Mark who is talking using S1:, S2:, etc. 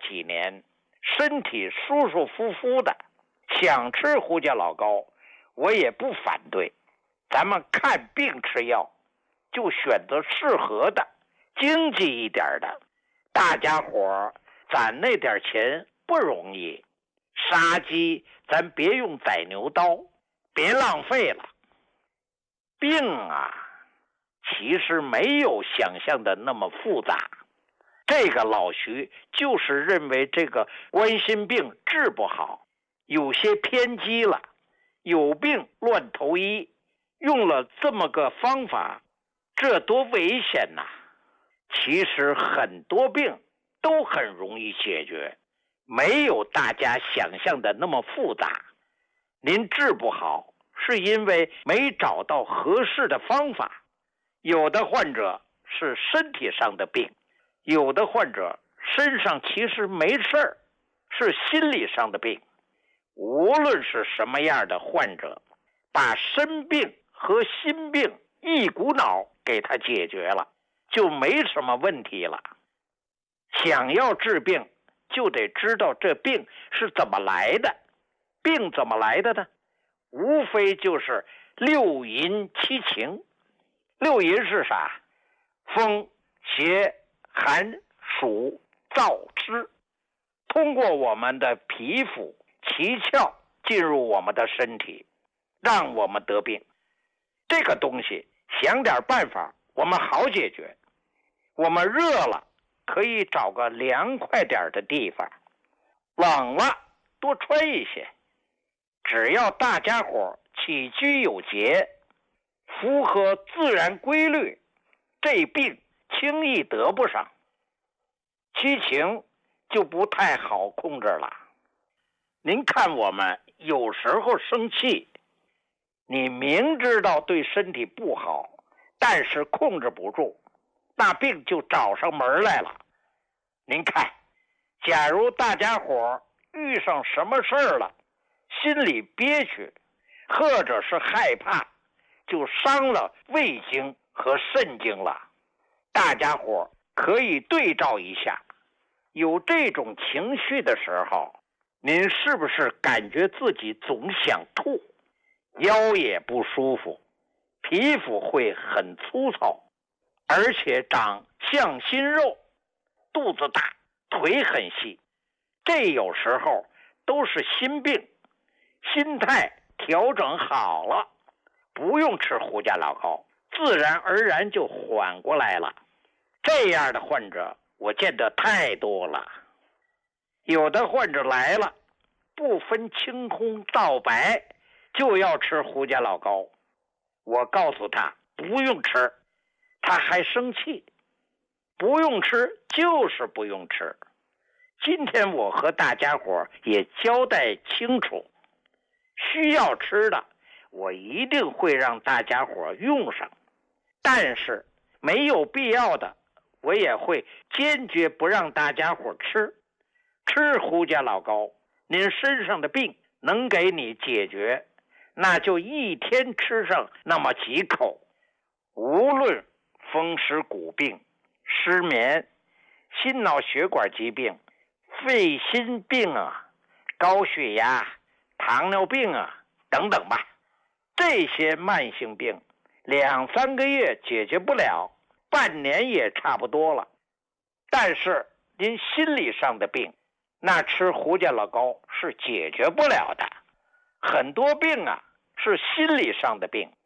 S1: 几年，身体舒舒服服的，想吃胡家老膏，我也不反对。咱们看病吃药，就选择适合的、经济一点的。大家伙攒那点钱不容易，杀鸡咱别用宰牛刀，别浪费了。病啊，其实没有想象的那么复杂。这个老徐就是认为这个冠心病治不好，有些偏激了，有病乱投医，用了这么个方法，这多危险呐！其实很多病都很容易解决，没有大家想象的那么复杂。您治不好是因为没找到合适的方法。有的患者是身体上的病，有的患者身上其实没事儿，是心理上的病。无论是什么样的患者，把身病和心病一股脑给他解决了，就没什么问题了。想要治病，就得知道这病是怎么来的。病怎么来的呢？无非就是六淫七情。六淫是啥？风、邪、寒、暑、燥、湿，通过我们的皮肤、七窍进入我们的身体，让我们得病。这个东西想点办法，我们好解决。我们热了，可以找个凉快点的地方；冷了，多穿一些。只要大家伙起居有节，符合自然规律，这病轻易得不上。七情就不太好控制了。您看我们有时候生气，你明知道对身体不好，但是控制不住，那病就找上门来了。您看，假如大家伙遇上什么事儿了，心里憋屈，或者是害怕，就伤了胃经和肾经了。大家伙可以对照一下，有这种情绪的时候，您是不是感觉自己总想吐，腰也不舒服，皮肤会很粗糙，而且长向心肉，肚子大，腿很细？这有时候都是心病。心态调整好了，不用吃胡家老膏，自然而然就缓过来了。这样的患者我见得太多了。有的患者来了，不分青红皂白就要吃胡家老膏，我告诉他不用吃，他还生气。不用吃就是不用吃。今天我和大家伙也交代清楚，需要吃的我一定会让大家伙用上，但是没有必要的我也会坚决不让大家伙吃。吃胡家老膏，您身上的病能给你解决，那就一天吃上那么几口。无论风湿骨病、失眠、心脑血管疾病、肺心病啊、高血压、糖尿病啊等等吧，这些慢性病2-3个月解决不了，半年也差不多了。但是您心理上的病，那吃胡家老膏是解决不了的。很多病啊是心理上的病，